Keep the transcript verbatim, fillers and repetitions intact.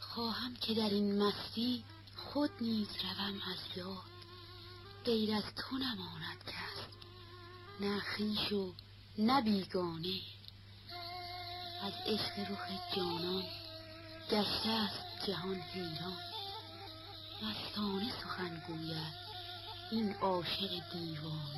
خواهم که در این مستی خود نیز روم از یاد. غیر از تو نماند کس، نه خویش و نه بیگانه. از عشق رخ جانان گشته است جهان حیران. مستانه سخن گوید این عاشق دیوانه.